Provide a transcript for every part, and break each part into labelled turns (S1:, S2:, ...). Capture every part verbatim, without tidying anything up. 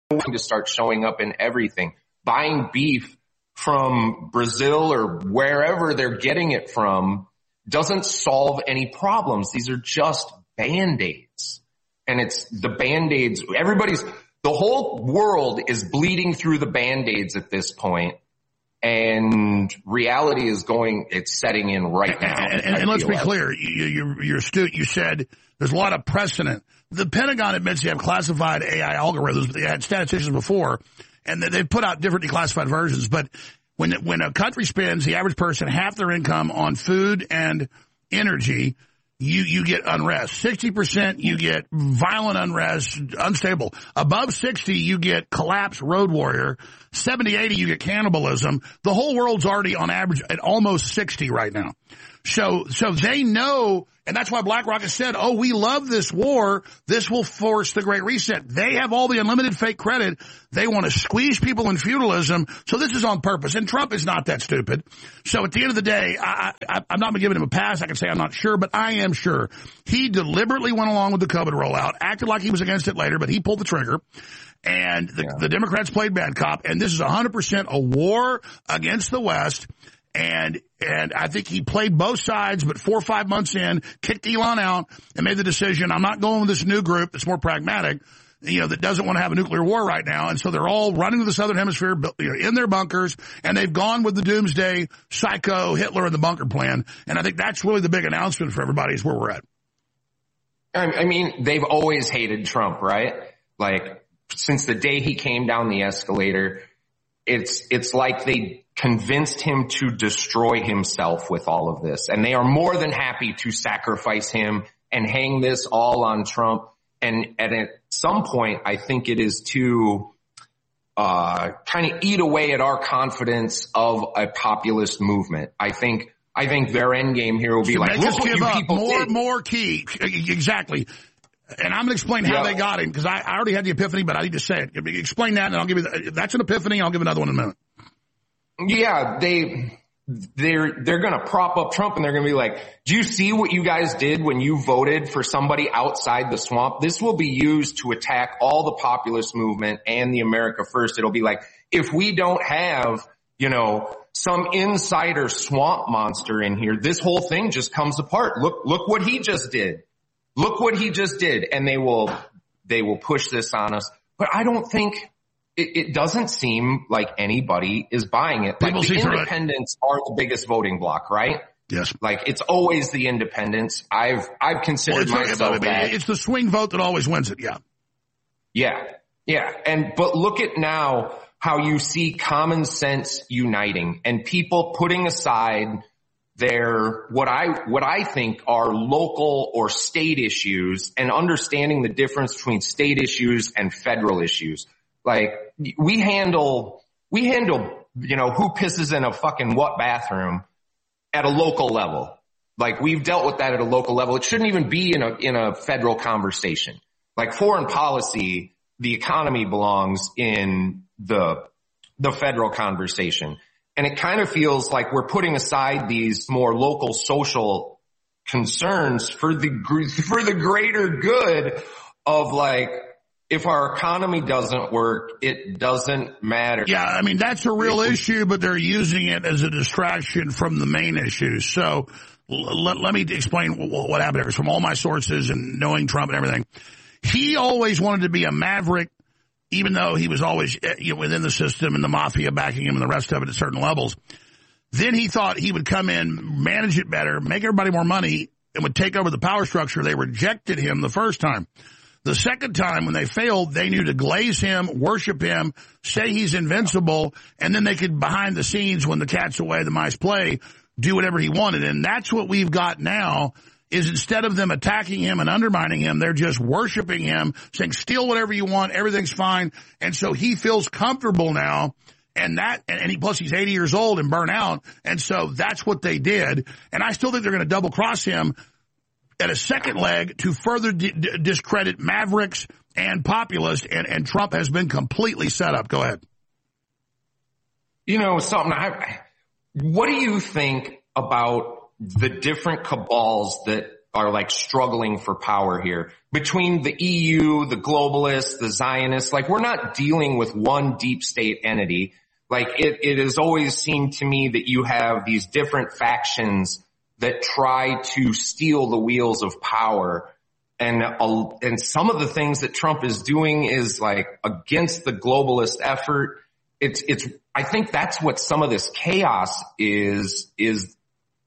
S1: going to start showing up in everything. Buying beef from Brazil or wherever they're getting it from doesn't solve any problems. These are just Band-Aids. And it's the Band-Aids. Everybody's, the whole world is bleeding through the Band-Aids at this point. And reality is going, it's setting in right now.
S2: And, and, and let's be like. clear, you, you're, you're astute. You said there's a lot of precedent. The Pentagon admits they have classified A I algorithms, but they had statisticians before, and they've put out different declassified versions. But when when a country spends the average person half their income on food and energy, you you get unrest. sixty percent you get violent unrest, unstable. Above sixty you get collapse, road warrior. seventy, eighty you get cannibalism. The whole world's already on average at almost sixty right now. So so they know, and that's why BlackRock has said, oh, we love this war. This will force the Great Reset. They have all the unlimited fake credit. They want to squeeze people in feudalism. So this is on purpose. And Trump is not that stupid. So at the end of the day, I, I, I'm not giving him a pass. I can say I'm not sure, but I am sure. He deliberately went along with the COVID rollout, acted like he was against it later, but he pulled the trigger. And the, yeah. the Democrats played bad cop. And this is one hundred percent a war against the West. And and I think he played both sides, but four or five months in, kicked Elon out and made the decision, I'm not going with this new group that's more pragmatic, you know, that doesn't want to have a nuclear war right now. And so they're all running to the Southern Hemisphere, you know, in their bunkers, and they've gone with the doomsday psycho Hitler and the bunker plan. And I think that's really the big announcement for everybody is where we're at.
S1: I mean, they've always hated Trump, right? Like, since the day he came down the escalator, it's it's like they convinced him to destroy himself with all of this. And they are more than happy to sacrifice him and hang this all on Trump. And, and at some point, I think it is to uh kind of eat away at our confidence of a populist movement. I think I think their end game here will be
S2: so
S1: like, look what you people
S2: more,
S1: did.
S2: More key. Exactly. And I'm going to explain how yeah. they got him, because I, I already had the epiphany, but I need to say it. Explain that, and I'll give you the, that's an epiphany. I'll give another one in a minute.
S1: Yeah, they, they're, they're going to prop up Trump, and they're going to be like, do you see what you guys did when you voted for somebody outside the swamp? This will be used to attack all the populist movement and the America First. It'll be like, if we don't have, you know, some insider swamp monster in here, this whole thing just comes apart. Look, look what he just did. Look what he just did. And they will, they will push this on us. But I don't think, it, it doesn't seem like anybody is buying it. Like, the independents are the biggest voting bloc, right?
S2: Yes.
S1: Like, it's always the independents. I've, I've considered well, myself
S2: I mean,
S1: that.
S2: It's the swing vote that always wins it. Yeah.
S1: Yeah. Yeah. And, but look at now how you see common sense uniting and people putting aside their, what I, what I think are local or state issues and understanding the difference between state issues and federal issues. Like, we handle, we handle, you know, who pisses in a fucking what bathroom at a local level. Like, we've dealt with that at a local level. It shouldn't even be in a, in a federal conversation. Like, foreign policy, the economy belongs in the, the federal conversation. And it kind of feels like we're putting aside these more local social concerns for the, for the greater good of, like, if our economy doesn't work, it doesn't matter.
S2: Yeah, I mean, that's a real issue, but they're using it as a distraction from the main issue. So let, let me explain what, what happened here. From all my sources and knowing Trump and everything, he always wanted to be a maverick, even though he was always, you know, within the system and the mafia backing him and the rest of it at certain levels. Then he thought he would come in, manage it better, make everybody more money, and would take over the power structure. They rejected him the first time. The second time, when they failed, they knew to glaze him, worship him, say he's invincible, and then they could, behind the scenes, when the cat's away, the mice play, do whatever he wanted. And that's what we've got now, is instead of them attacking him and undermining him, they're just worshiping him, saying, steal whatever you want, everything's fine. And so he feels comfortable now, and that, and he, plus he's eighty years old and burnt out, and so that's what they did. And I still think they're going to double cross him at a second leg to further d- d- discredit mavericks and populists, and, and Trump has been completely set up. Go ahead.
S1: You know, something, I, what do you think about the different cabals that are like struggling for power here. Between the E U, the globalists, the Zionists, like we're not dealing with one deep state entity. Like it, it has always seemed to me that you have these different factions that try to steal the wheels of power. And, uh, and some of the things that Trump is doing is like against the globalist effort. It's, it's, I think that's what some of this chaos is, is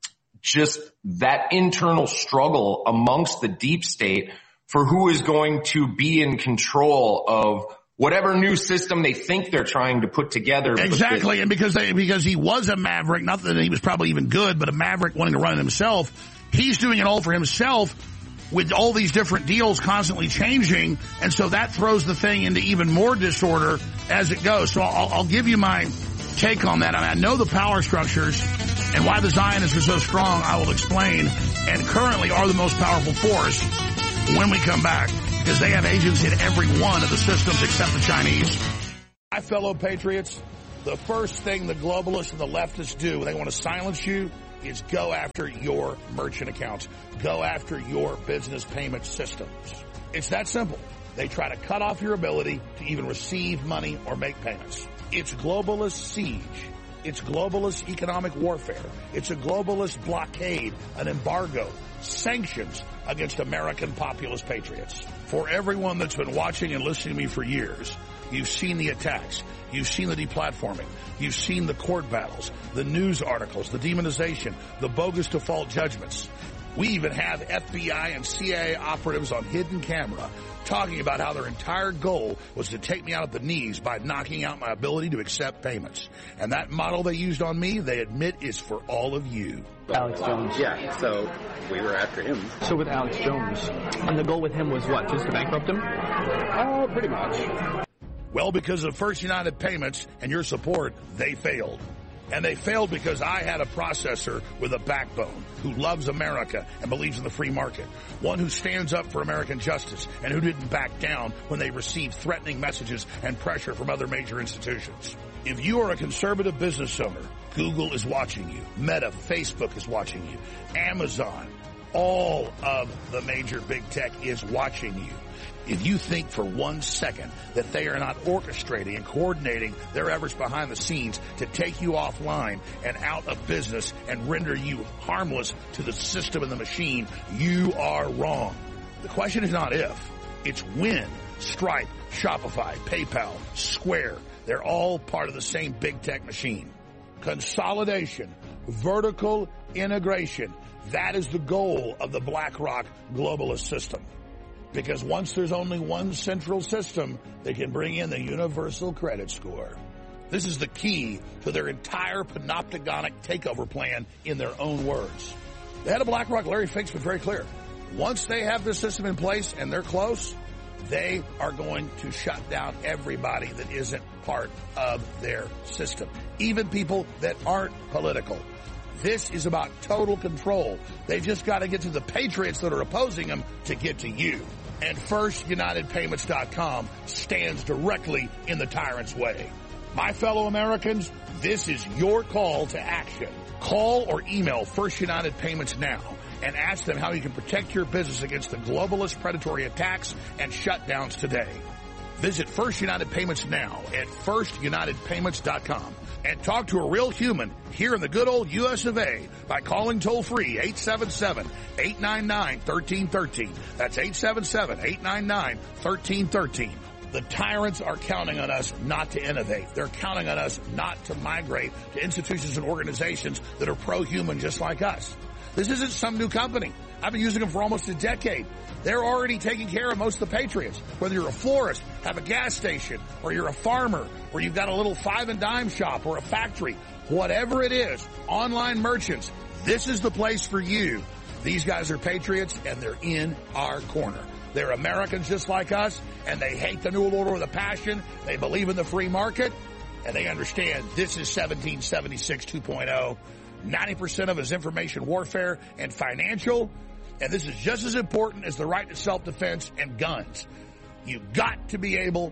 S1: just that internal struggle amongst the deep state for who is going to be in control of whatever new system they think they're trying to put together.
S2: Exactly. And because they, because he was a maverick, not that he was probably even good, but a maverick wanting to run it himself, he's doing it all for himself with all these different deals constantly changing. And so that throws the thing into even more disorder as it goes. So I'll, I'll give you my take on that. I mean, I know the power structures and why the Zionists are so strong, I will explain, and currently are the most powerful force when we come back, because they have agents in every one of the systems except the Chinese. My fellow patriots, the first thing the globalists and the leftists do when they want to silence you is go after your merchant accounts. Go after your business payment systems. It's that simple. They try to cut off your ability to even receive money or make payments. It's globalist siege. It's globalist economic warfare. It's a globalist blockade, an embargo, sanctions against American populist patriots. For everyone that's been watching and listening to me for years, you've seen the attacks. You've seen the deplatforming. You've seen the court battles, the news articles, the demonization, the bogus default judgments. We even have F B I and C I A operatives on hidden camera talking about how their entire goal was to take me out at the knees by knocking out my ability to accept payments. And that model they used on me, they admit, is for all of you.
S3: Alex Jones.
S4: Yeah, so we were after him.
S3: So with Alex Jones, and the goal with him was what, just to bankrupt him?
S4: Oh, uh, pretty much.
S2: Well, because of First United Payments and your support, they failed. And they failed because I had a processor with a backbone who loves America and believes in the free market. One who stands up for American justice and who didn't back down when they received threatening messages and pressure from other major institutions. If you are a conservative business owner, Google is watching you. Meta, Facebook is watching you. Amazon, all of the major big tech is watching you. If you think for one second that they are not orchestrating and coordinating their efforts behind the scenes to take you offline and out of business and render you harmless to the system and the machine, you are wrong. The question is not if, it's when. Stripe, Shopify, PayPal, Square, they're all part of the same big tech machine. Consolidation, vertical integration, that is the goal of the BlackRock globalist system. Because once there's only one central system, they can bring in the universal credit score. This is the key to their entire panopticonic takeover plan in their own words. The head of BlackRock, Larry Fink's been very clear. Once they have this system in place and they're close, they are going to shut down everybody that isn't part of their system, even people that aren't political. This is about total control. They've just got to get to the patriots that are opposing them to get to you. And First United Payments dot com stands directly in the tyrant's way. My fellow Americans, this is your call to action. Call or email First United Payments now and ask them how you can protect your business against the globalist predatory attacks and shutdowns today. Visit First United Payments now at First United Payments dot com and talk to a real human here in the good old U S of A by calling toll-free eight seven seven, eight nine nine, one three one three. That's eight seven seven, eight nine nine, one three one three. The tyrants are counting on us not to innovate. They're counting on us not to migrate to institutions and organizations that are pro-human just like us. This isn't some new company. I've been using them for almost a decade. They're already taking care of most of the patriots. Whether you're a florist, have a gas station, or you're a farmer, or you've got a little five and dime shop or a factory, whatever it is, online merchants, this is the place for you. These guys are patriots and they're in our corner. They're Americans just like us, and they hate the New World Order with a passion. They believe in the free market, and they understand this is seventeen seventy-six two point oh. ninety percent of it is information warfare and financial. And this is just as important as the right to self-defense and guns. You've got to be able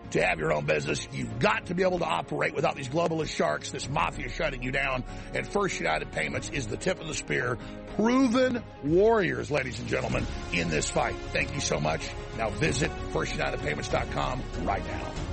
S2: to have your own business. You've got to be able to operate without these globalist sharks, this mafia shutting you down. And First United Payments is the tip of the spear. Proven warriors, ladies and gentlemen, in this fight. Thank you so much. Now visit first united payments dot com right now.